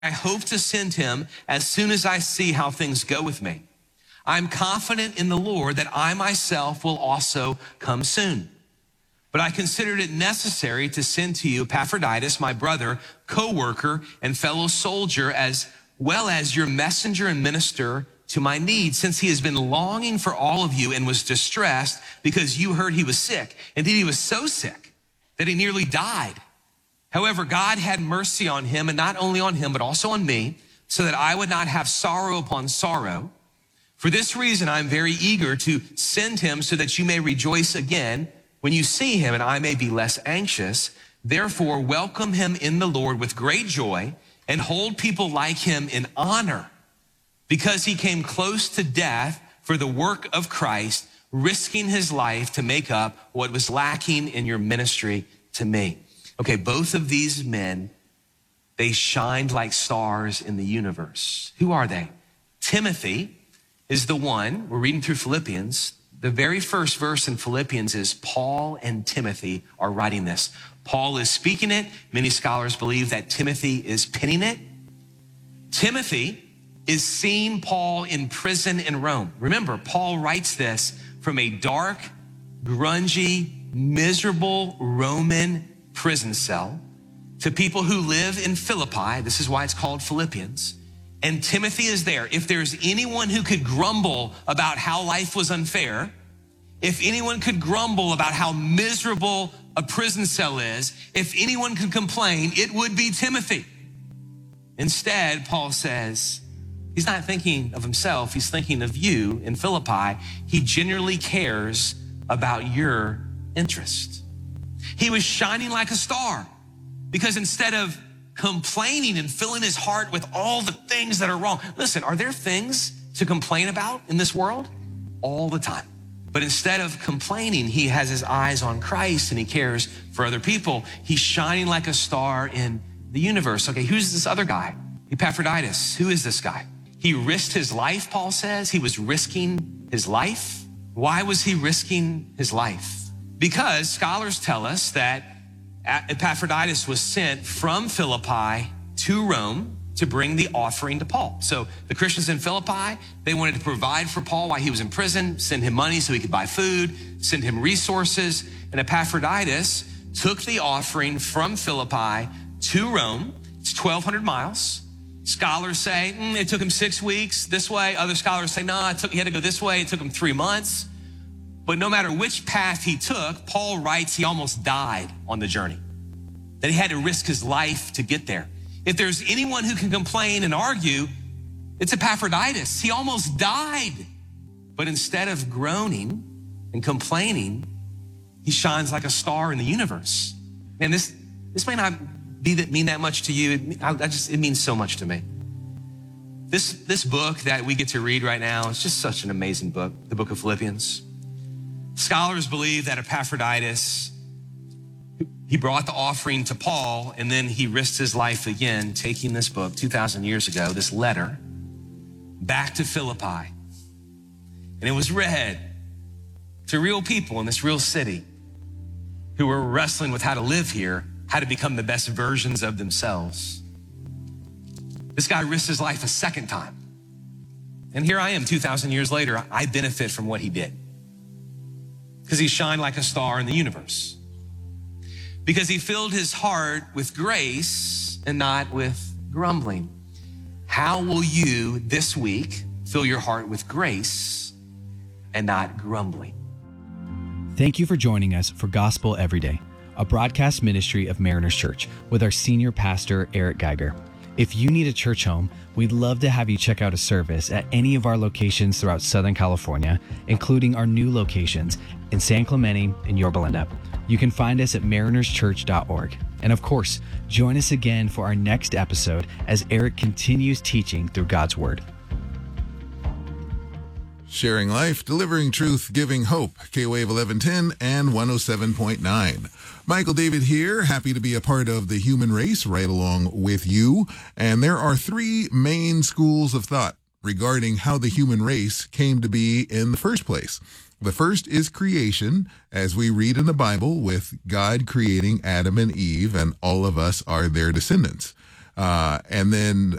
I hope to send him as soon as I see how things go with me. I'm confident in the Lord that I myself will also come soon. But I considered it necessary to send to you Epaphroditus, my brother, co-worker, and fellow soldier, as well as your messenger and minister to my needs, since he has been longing for all of you and was distressed because you heard he was sick. Indeed, he was so sick that he nearly died. However, God had mercy on him, and not only on him, but also on me, so that I would not have sorrow upon sorrow. For this reason, I'm very eager to send him so that you may rejoice again when you see him, and I may be less anxious. Therefore, welcome him in the Lord with great joy, and hold people like him in honor, because he came close to death for the work of Christ, risking his life to make up what was lacking in your ministry to me. Okay, both of these men, they shined like stars in the universe. Who are they? Timothy is the one, we're reading through Philippians. The very first verse in Philippians is Paul and Timothy are writing this. Paul is speaking it. Many scholars believe that Timothy is penning it. Timothy is seeing Paul in prison in Rome. Remember, Paul writes this from a dark, grungy, miserable Roman prison cell to people who live in Philippi. This is why it's called Philippians. And Timothy is there. If there's anyone who could grumble about how life was unfair, if anyone could grumble about how miserable a prison cell is, if anyone could complain, it would be Timothy. Instead, Paul says, he's not thinking of himself, he's thinking of you in Philippi. He genuinely cares about your interest. He was shining like a star because instead of complaining and filling his heart with all the things that are wrong. Listen, are there things to complain about in this world? All the time. But instead of complaining, he has his eyes on Christ and he cares for other people. He's shining like a star in the universe. Okay, who's this other guy? Epaphroditus. Who is this guy? He risked his life, Paul says. He was risking his life. Why was he risking his life? Because scholars tell us that Epaphroditus was sent from Philippi to Rome to bring the offering to Paul. So the Christians in Philippi, they wanted to provide for Paul while he was in prison, send him money so he could buy food, send him resources. And Epaphroditus took the offering from Philippi to Rome. It's 1,200 miles. Scholars say it took him 6 weeks this way. Other scholars say, no, he had to go this way. It took him 3 months. But no matter which path he took, Paul writes he almost died on the journey, that he had to risk his life to get there. If there's anyone who can complain and argue, it's Epaphroditus. He almost died. But instead of groaning and complaining, he shines like a star in the universe. Man, this may not mean that much to you. It means so much to me. This book that we get to read right now is just such an amazing book, the book of Philippians. Scholars believe that Epaphroditus, he brought the offering to Paul, and then he risked his life again, taking this book 2,000 years ago, this letter, back to Philippi. And it was read to real people in this real city who were wrestling with how to live here, how to become the best versions of themselves. This guy risked his life a second time. And here I am 2,000 years later, I benefit from what he did. Because he shined like a star in the universe. Because he filled his heart with grace and not with grumbling. How will you this week fill your heart with grace and not grumbling? Thank you for joining us for Gospel Everyday, a broadcast ministry of Mariners Church with our senior pastor, Eric Geiger. If you need a church home, we'd love to have you check out a service at any of our locations throughout Southern California, including our new locations in San Clemente and Yorba Linda. You can find us at marinerschurch.org. And of course, join us again for our next episode as Eric continues teaching through God's Word. Sharing life, delivering truth, giving hope. K-Wave 1110 and 107.9. Michael David here, happy to be a part of the human race right along with you. And there are 3 main schools of thought regarding how the human race came to be in the first place. The first is creation, as we read in the Bible, with God creating Adam and Eve, and all of us are their descendants. And then